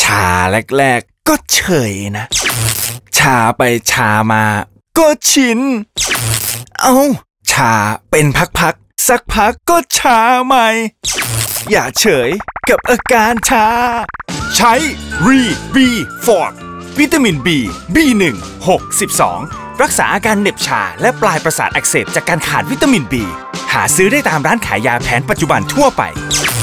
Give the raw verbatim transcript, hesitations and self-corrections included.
าแรกๆก็เฉยนะชาไปชามาก็ชินเอาชาเป็นพักๆสักพักก็ชาใหม่อย่าเฉยกับอาการชาใช้ รีบี ฟอร์ วิตามิน B บี หนึ่ง หก สิบสอง รักษาอาการเหน็บชาและปลายประสาทอักเสบจากการขาดวิตามิน B หาซื้อได้ตามร้านขายยาแผนปัจจุบันทั่วไป